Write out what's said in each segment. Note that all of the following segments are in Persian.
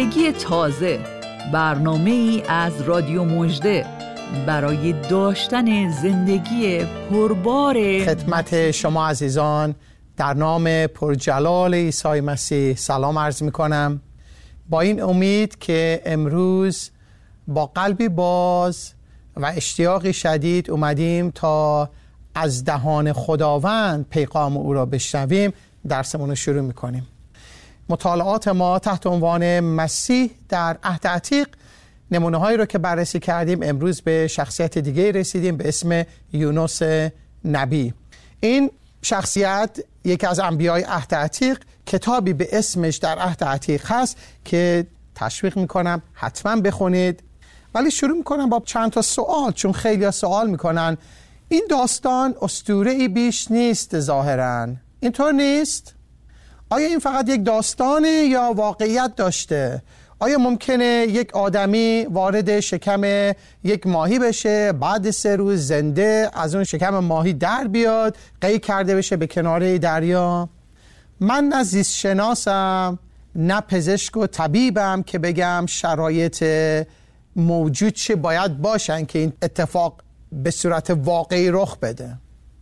زندگی تازه، برنامه‌ای از رادیو مژده برای داشتن زندگی پربار. خدمت شما عزیزان در نام پرجلال عیسی مسیح سلام عرض می‌کنم، با این امید که امروز با قلبی باز و اشتیاقی شدید اومدیم تا از دهان خداوند پیغام او را بشنویم. درسمون رو شروع می‌کنیم. مطالعات ما تحت عنوان مسیح در عهد عتیق، نمونه‌هایی رو که بررسی کردیم، امروز به شخصیت دیگه رسیدیم به اسم یونس نبی. این شخصیت یکی از انبیای عهد عتیق، کتابی به اسمش در عهد عتیق هست که تشویق میکنم حتما بخونید. ولی شروع میکنم با چند تا سوال، چون خیلی سوال میکنن این داستان اسطوره‌ای بیش نیست ظاهراً، اینطور نیست؟ آیا این فقط یک داستانه یا واقعیت داشته؟ آیا ممکنه یک آدمی وارد شکم یک ماهی بشه، بعد 3 روز زنده از اون شکم ماهی در بیاد، قید کرده بشه به کناره دریا؟ من نه زیست شناسم، نه پزشک و طبیبم که بگم شرایط موجود چه باید باشن که این اتفاق به صورت واقعی رخ بده.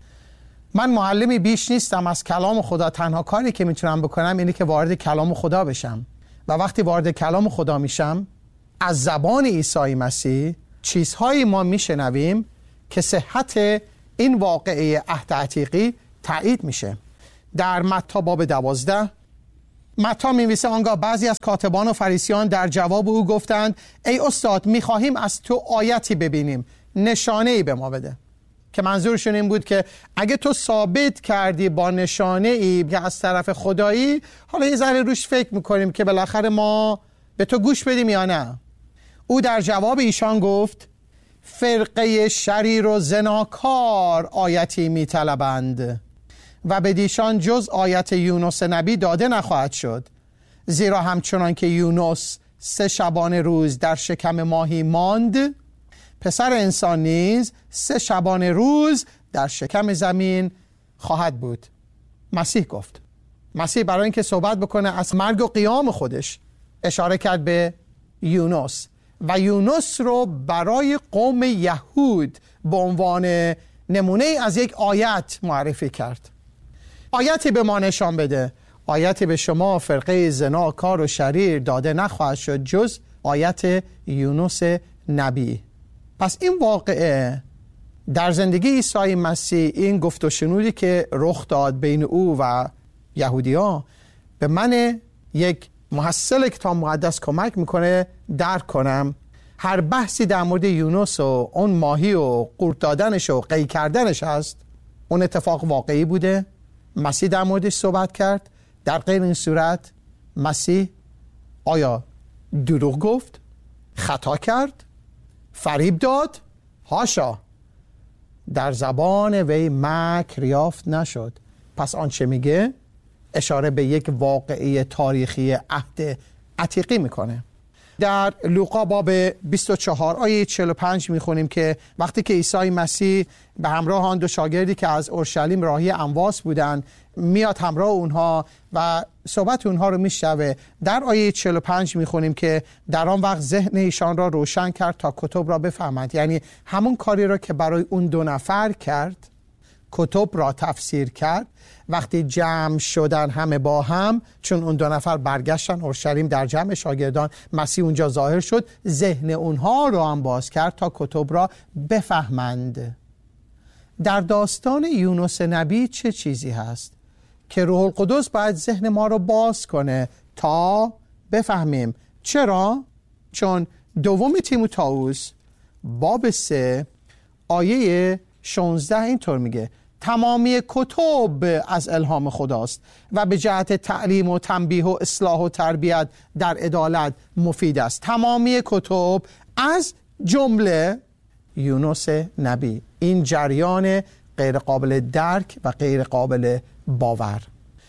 من معلمی بیش نیستم از کلام خدا. تنها کاری که میتونم بکنم اینه که وارد کلام خدا بشم و وقتی وارد کلام خدا میشم، از زبان عیسی مسیح چیزهایی ما میشنویم که صحت این واقعه عهد عتیقی تایید میشه. در متی باب 12 متی می‌نویسه آنگاه بعضی از کاتبان و فریسیان در جواب او گفتند ای استاد، می‌خواهیم از تو آیتی ببینیم، نشانه‌ای به ما بده. که منظورشون این بود که اگه تو ثابت کردی با نشانه‌ای که از طرف خدایی، حالا یه ذره روش فکر میکنیم که بالاخره ما به تو گوش بدیم یا نه. او در جواب ایشان گفت فرقه شریر و زناکار آیتی میطلبند و بدیشان جز آیت یونس نبی داده نخواهد شد، زیرا همچنان که یونس 3 شبانه روز در شکم ماهی ماند، پسر انسان نیز 3 شبانه روز در شکم زمین خواهد بود. مسیح گفت. مسیح برای اینکه صحبت بکنه از مرگ و قیام خودش اشاره کرد به یونس و یونس رو برای قوم یهود به عنوان نمونه از یک آیت معرفی کرد. آیتی به ما نشان بده، آیتی به شما فرقه زنا کار و شریر داده نخواهد شد جز آیت یونس نبی. پس این واقعه در زندگی عیسی مسیح، این گفت و شنودی که رخ داد بین او و یهودی‌ها، به من یک محصل کتاب مقدس کمک میکنه درک کنم هر بحثی در مورد یونس و اون ماهی و قورت دادنش و قید کردنش هست، اون اتفاق واقعی بوده، مسیح در موردش صحبت کرد. در غیر این صورت مسیح آیا دروغ گفت، خطا کرد، فریب داد؟ هاشا، در زبان وی مکر یافت نشد. پس آنچه میگه اشاره به یک واقعه تاریخی عهد عتیقی میکنه. در لوقا باب 24 آیه 45 میخونیم که وقتی که عیسی مسیح به همراه آن 2 شاگردی که از اورشلیم راهی امواس بودن میاد همراه اونها و صحبت اونها رو میشنوه، در آیه 45 میخونیم که در آن وقت ذهن ایشان را روشن کرد تا کتب را بفهمند. یعنی همون کاری را که برای اون 2 نفر کرد، کتب را تفسیر کرد. وقتی جمع شدن همه با هم، چون اون 2 نفر برگشتن اورشلیم در جمع شاگردان، مسیح اونجا ظاهر شد، ذهن اونها را هم باز کرد تا کتب را بفهمند. در داستان یونس نبی چه چیزی هست که روح القدس باید ذهن ما رو باز کنه تا بفهمیم؟ چرا؟ چون 2 تیموتائوس باب 3 آیه 16 اینطور میگه تمامی کتب از الهام خداست و به جهت تعلیم و تنبیه و اصلاح و تربیت در عدالت مفید است. تمامی کتب از جمله یونس نبی. این جریان غیر قابل درک و غیر قابل باور.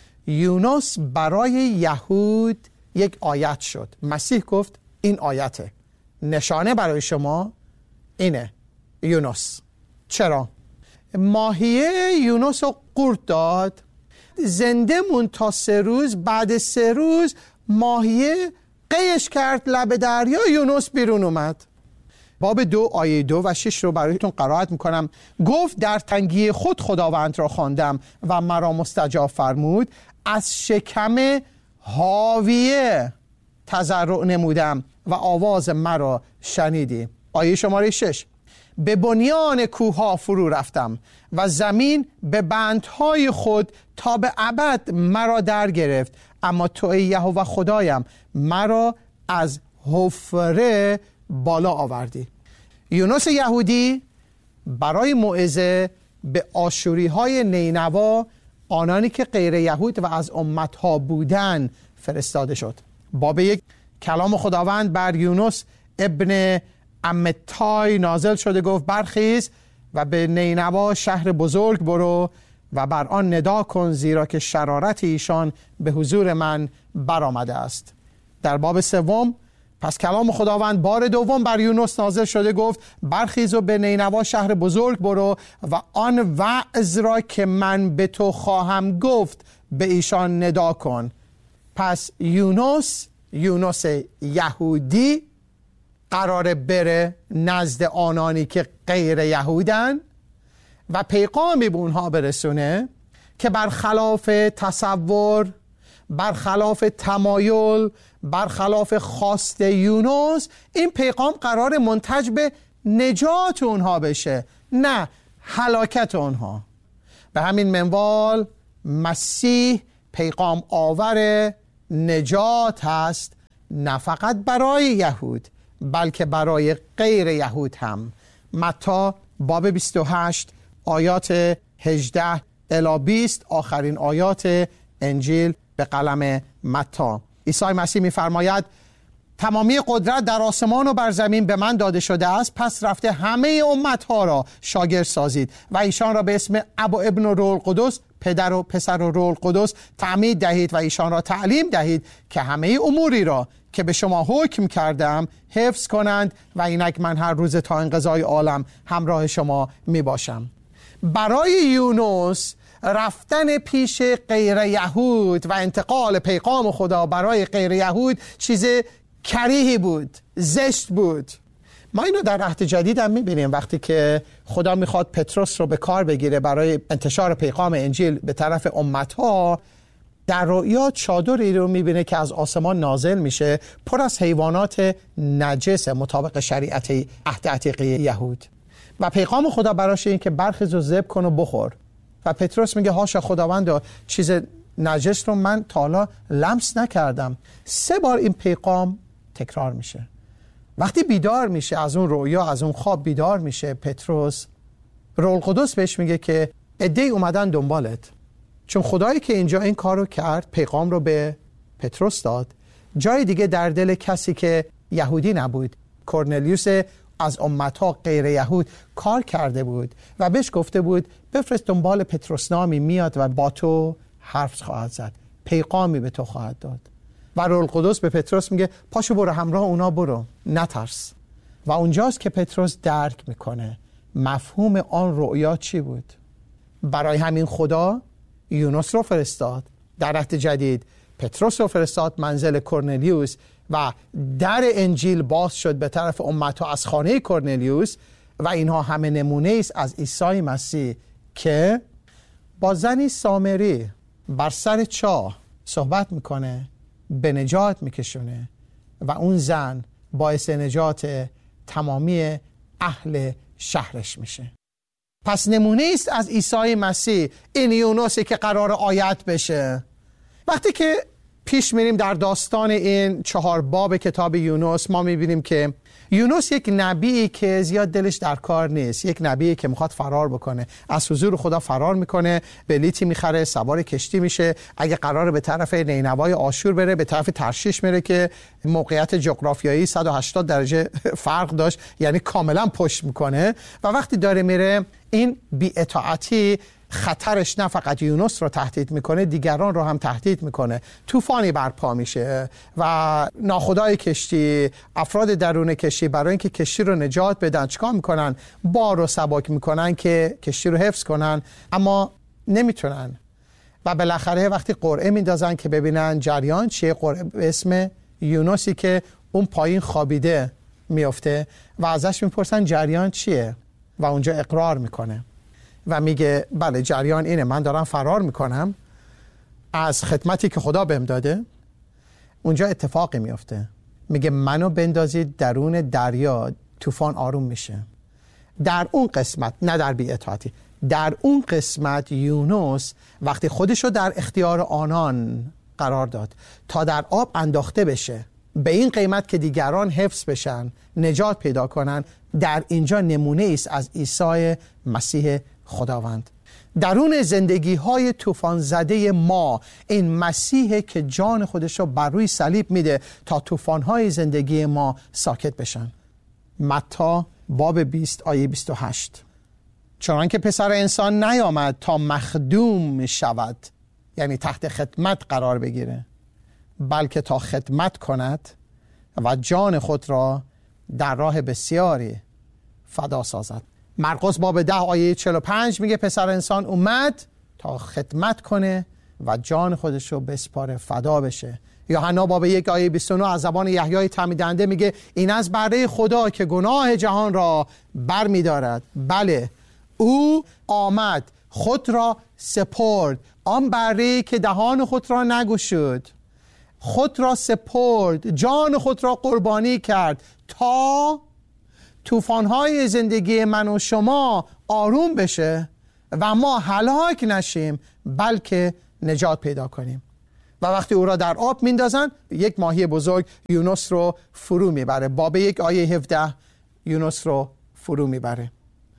یونس برای یهود یک آیت شد. مسیح گفت این آیته، نشانه برای شما اینه یونس. چرا؟ ماهیه یونس رو قورت داد، زنده مون تا 3 روز، بعد 3 روز ماهیه قیش کرد لب دریا، یونس بیرون اومد. باب 2 آیه 2 و 6 رو برایتون قرائت میکنم. گفت در تنگی خود خداوند را خواندم و مرا مستجاب فرمود. از شکم هاویه تضرع نمودم و آواز مرا شنیدی. آیه شماره 6. به بنیان کوها فرو رفتم و زمین به بندهای خود تا به ابد مرا در گرفت. اما تو ای یهوه خدایم مرا از حفره بالا آوردی. یونس یهودی برای موعظه به آشوری های نینوا، آنانی که غیر یهود و از امتها بودن، فرستاده شد. باب 1 کلام خداوند بر یونس ابن امتای نازل شده. گفت برخیز و به نینوا شهر بزرگ برو و بر آن ندا کن، زیرا که شرارت ایشان به حضور من برآمده است. در باب 3 پس کلام خداوند بار دوم بر یونس نازل شده. گفت برخیز و به نینوا شهر بزرگ برو و آن وعظ را که من به تو خواهم گفت به ایشان ندا کن. پس یونس یهودی قراره بره نزد آنانی که غیر یهودن و پیغامی به اونها برسونه که برخلاف تصور، برخلاف تمایل، برخلاف خواست یونس، این پیغام قرار منتج به نجات اونها بشه، نه هلاکت اونها. به همین منوال مسیح پیغام آور نجات هست، نه فقط برای یهود بلکه برای غیر یهود هم. متی باب 28 آیات 18 الی 20 آخرین آیات انجیل به قلم متی. عیسی مسیح می‌فرماید تمامی قدرت در آسمان و بر زمین به من داده شده است، پس رفته همه امتها را شاگرد سازید و ایشان را به اسم اب و ابن و روح القدس، پدر و پسر و روح القدس تعمید دهید و ایشان را تعلیم دهید که همه اموری را که به شما حکم کردم حفظ کنند و اینک من هر روز تا انقضای عالم همراه شما می باشم. برای یونس رفتن پیش غیر یهود و انتقال پیغام خدا برای غیر یهود چیز کریهی بود، زشت بود. ما اینو در عهد جدید هم میبینیم. وقتی که خدا میخواد پتروس رو به کار بگیره برای انتشار پیغام انجیل به طرف امتها، در رؤیا چادری رو میبینه که از آسمان نازل میشه، پر از حیوانات نجس مطابق شریعت عهد عتیق یهود، و پیغام خدا براش این که برخیز و ذبح کن و بخور. و پتروس میگه هاشا خداوند، چیز نجس رو من تا حالا لمس نکردم. 3 بار این پیغام تکرار میشه. وقتی بیدار میشه از اون رؤیا، از اون خواب بیدار میشه پتروس، روح القدس بهش میگه که عده‌ای اومدن دنبالت. چون خدایی که اینجا این کارو کرد، پیغام رو به پتروس داد، جای دیگه در دل کسی که یهودی نبود، کرنلیوس از امتها غیر یهود کار کرده بود و بهش گفته بود بفرست دنبال پتروس نامی میاد و با تو حرف خواهد زد، پیغامی به تو خواهد داد. و روح القدس به پتروس میگه پاشو برو همراه اونا برو، نترس. و اونجاست که پتروس درک میکنه مفهوم آن رؤیا چی بود. برای همین خدا یونس رو فرستاد در عهد جدید، پتروس رو فرستاد منزل کرنلیوس و در انجیل باز شد به طرف امتها از خانه کرنلیوس. و اینها همه نمونه است از عیسی مسیح که با زنی سامری بر سر چاه صحبت میکنه، به نجات میکشونه و اون زن باعث نجات تمامی اهل شهرش میشه. پس نمونه است از عیسی مسیح این یونسی که قرار آیت بشه. وقتی که پیش میریم در داستان این 4 باب کتاب یونس، ما میبینیم که یونس یک نبیی که زیاد دلش در کار نیست، یک نبیی که میخواد فرار بکنه، از حضور خدا فرار میکنه، بلیتی میخره، سوار کشتی میشه. اگه قراره به طرف نینوای آشور بره، به طرف ترشیش میره که موقعیت جغرافیایی 180 درجه فرق داشت، یعنی کاملا پشت میکنه. و وقتی داره میره، این بی‌اطاعتی خطرش نه فقط یونس رو تهدید میکنه، دیگران رو هم تهدید میکنه. طوفانی برپا میشه و ناخدای کشتی، افراد درون کشتی برای اینکه کشتی رو نجات بدن چیکار میکنن؟ بار رو سبک میکنن که کشتی رو حفظ کنن، اما نمیتونن. و بالاخره وقتی قرعه میندازن که ببینن جریان چیه، قرعه به اسم یونوسی که اون پایین خوابیده میفته و ازش میپرسن جریان چیه و اونجا اقرار میکنه و میگه بله جریان اینه، من دارم فرار میکنم از خدمتی که خدا بهم داده. اونجا اتفاقی میفته، میگه منو بندازید درون دریا، طوفان آروم میشه. در اون قسمت، نه در بی‌اطاعتی، در اون قسمت یونس وقتی خودشو در اختیار آنان قرار داد تا در آب انداخته بشه به این قیمت که دیگران حفظ بشن، نجات پیدا کنن، در اینجا نمونه ایست از عیسی مسیح خداوند. درون زندگی های طوفان زده ما این مسیح که جان خودش رو بر روی صلیب میده تا طوفان های زندگی ما ساکت بشن. متی باب 20 آیه 28. چنانکه پسر انسان نیامد تا مخدوم شود، یعنی تحت خدمت قرار بگیره، بلکه تا خدمت کند و جان خود را در راه بسیاری فدا سازد. مرقس باب 10 آیه 45 میگه پسر انسان اومد تا خدمت کنه و جان خودش رو بسپاره، فدا بشه. یوحنا باب 1 آیه 29 از زبان یحیای تعمیدنده میگه این از بره خدا که گناه جهان را بر می دارد. بله، او آمد، خود را سپرد، آن بره که دهان خود را نگشود، خود را سپرد، جان خود را قربانی کرد تا طوفان‌های زندگی من و شما آروم بشه و ما هلاک نشیم بلکه نجات پیدا کنیم. و وقتی او را در آب میندازن، یک ماهی بزرگ یونس رو فرو میبره. باب 1 آیه 17 یونس رو فرو میبره.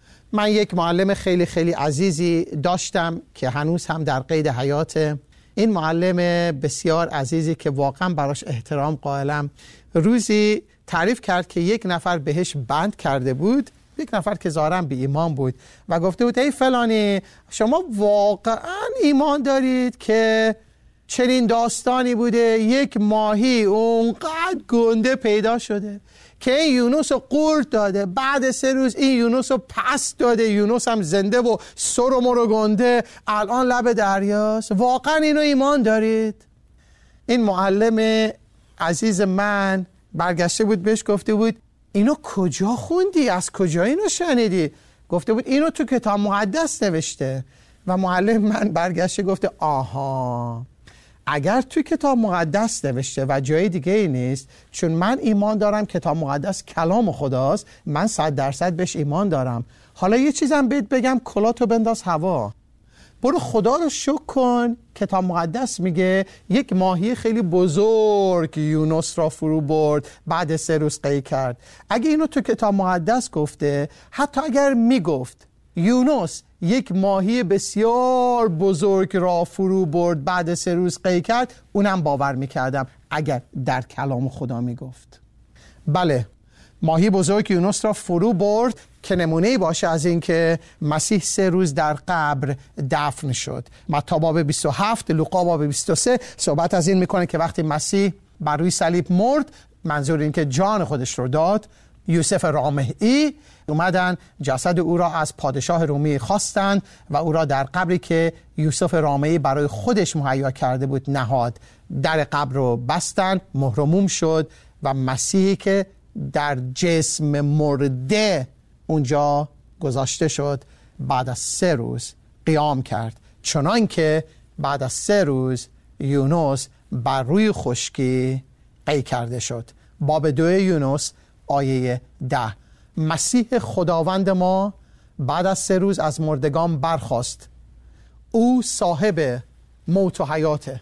من یک معلم خیلی خیلی عزیزی داشتم که هنوز هم در قید حیاته. این معلم بسیار عزیزی که واقعا براش احترام قائلم، روزی تعریف کرد که یک نفر بهش بند کرده بود، یک نفر که ظاهراً بی ایمان بود و گفته بود ای فلانی، شما واقعا ایمان دارید که چنین داستانی بوده یک ماهی اونقدر گنده پیدا شده که این یونس رو قورت داده، بعد 3 روز این یونس رو پس داده، یونس هم زنده و سر و مر و گنده الان لب دریاست، واقعا اینو ایمان دارید؟ این معلم عزیز من برگشته بود بهش گفته بود اینو کجا خوندی؟ از کجا اینو شنیدی؟ گفته بود اینو تو کتاب مقدس نوشته. و معلم من برگشته گفته آها، اگر تو کتاب مقدس نوشته و جای دیگه ای نیست، چون من ایمان دارم کتاب مقدس کلام خداست، من 100% بهش ایمان دارم. حالا یه چیزم بهت بگم، کلاتو بنداز هوا، برو خدا رو شکر کن. کتاب مقدس میگه یک ماهی خیلی بزرگ یونس را فرو برد، بعد 3 روز قی کرد. اگه اینو تو کتاب مقدس گفته، حتی اگر میگفت یونس یک ماهی بسیار بزرگ را فرو برد بعد 3 روز قی کرد، اونم باور میکردم اگر در کلام خدا میگفت. بله، ماهی بزرگ یونس را فرو برد که نمونه‌ای باشه از این که مسیح 3 روز در قبر دفن شد. متی باب 27، لوقا باب 23 صحبت از این میکنه که وقتی مسیح بر روی صلیب مرد، منظور این که جان خودش رو داد، یوسف رامحی اومدن جسد او را از پادشاه رومی خواستند و او را در قبری که یوسف رامحی برای خودش مهیا کرده بود نهاد. در قبر رو بستن، مهر و موم شد و مسیحی که در جسم مرده اونجا گذاشته شد بعد از 3 روز قیام کرد، چنان که بعد از 3 روز یونس بر روی خشکی قی کرده شد. باب 2 یونس آیه 10. مسیح خداوند ما بعد از 3 روز از مردگان برخاست. او صاحب موت و حیاته.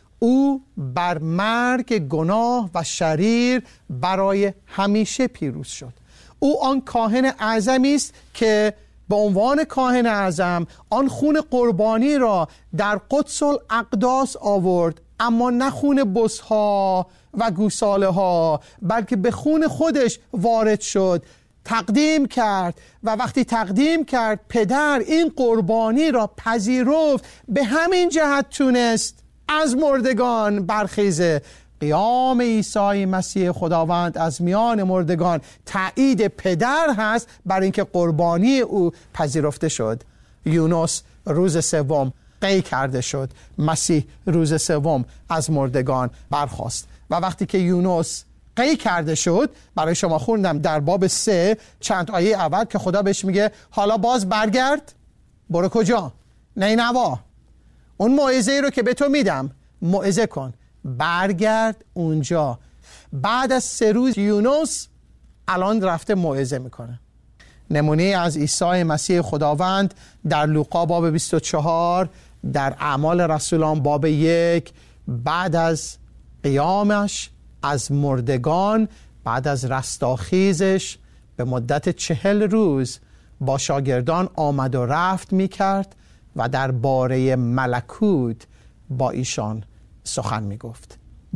او بر مرگ گناه و شریر برای همیشه پیروز شد. او آن کاهن اعظمی است که به عنوان کاهن اعظم آن خون قربانی را در قدس الاقداس آورد، اما نه خون بزها و گوساله ها، بلکه به خون خودش وارد شد، تقدیم کرد و وقتی تقدیم کرد پدر این قربانی را پذیرفت، به همین جهت تونست از مردگان برخیزه. قیام عیسی مسیح خداوند از میان مردگان تایید پدر هست بر اینکه قربانی او پذیرفته شد. یونس روز 3 قی کرده شد، مسیح روز 3 از مردگان برخاست. و وقتی که یونس قی کرده شد، برای شما خوندم در باب 3 چند آیه اول که خدا بهش میگه حالا باز برگرد. برو کجا؟ نینوا. اون موعظه رو که به تو میدم موعظه کن، برگرد اونجا. بعد از 3 روز یونس الان رفته موعظه میکنه. نمونه از عیسی مسیح خداوند در لوقا باب 24، در اعمال رسولان باب 1، بعد از قیامش از مردگان، بعد از رستاخیزش به مدت 40 روز با شاگردان آمد و رفت میکرد و در باره ملکوت با ایشان سخن میگفت.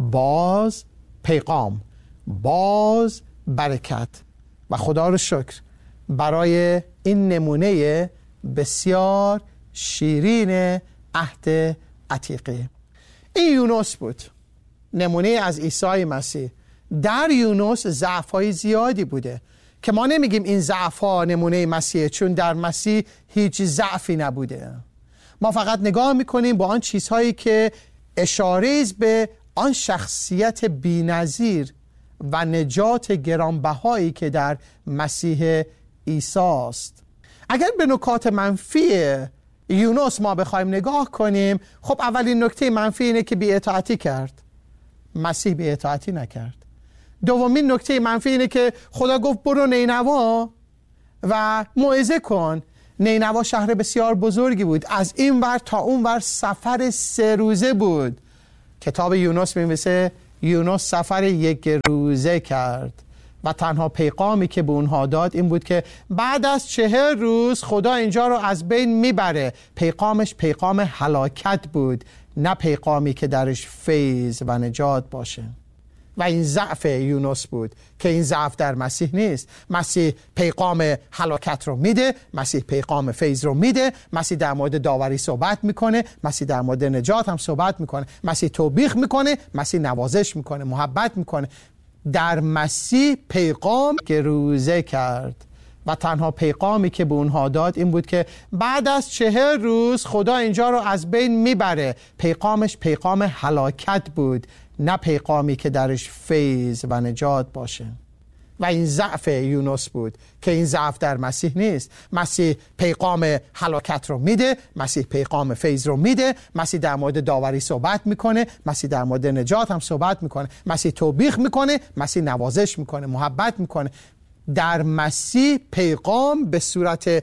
باز پیغام، باز برکت. و خدا رو شکر برای این نمونه بسیار شیرین عهد عتیقه. این یونس بود، نمونه از عیسی مسیح. در یونس ضعف‌های زیادی بوده که ما نمیگیم این ضعف‌ها نمونه مسیح، چون در مسیح هیچ ضعفی نبوده. ما فقط نگاه میکنیم با آن چیزهایی که اشاره به آن شخصیت بی‌نظیر و نجات گرانبهایی که در مسیح عیسی است. اگر به نکات منفی یونس ما بخوایم نگاه کنیم، خب اولین نکته منفی اینه که بی‌اطاعتی کرد. مسیح بی‌اطاعتی نکرد. دومین نکته منفی اینه که خدا گفت برو نینوا و موعظه کن. نینوا شهر بسیار بزرگی بود، از این ور تا اون ور سفر 3 روزه بود. کتاب یونس می‌نویسه یونس سفر 1 روزه کرد و تنها پیغامی که به اونها داد این بود که بعد از 40 روز خدا اینجا رو از بین میبره. پیغامش پیغام هلاکت بود، نه پیغامی که درش فیض و نجات باشه. و این ضعف یونس بود که این ضعف در مسیح نیست. مسیح پیغام هلاکت رو میده، مسیح پیغام فیض رو میده، مسیح در مورد داوری صحبت میکنه، مسیح در مورد نجات هم صحبت میکنه، مسیح توبیخ میکنه، مسیح نوازش میکنه، محبت میکنه. در مسیح پیغام که روزه کرد و تنها پیغامی که به اونها داد این بود که بعد از 40 روز خدا اینجا رو از بین میبره. پیغامش پیغام هلاکت بود، نه پیغامی که درش فیض و نجات باشه. و این ضعف یونس بود که این ضعف در مسیح نیست. مسیح پیغام هلاکت رو میده، مسیح پیغام فیض رو میده، مسیح در مورد داوری صحبت میکنه، مسیح در مورد نجات هم صحبت میکنه، مسیح توبیخ میکنه، مسیح نوازش میکنه، محبت میکنه. در مسیح پیغام به صورت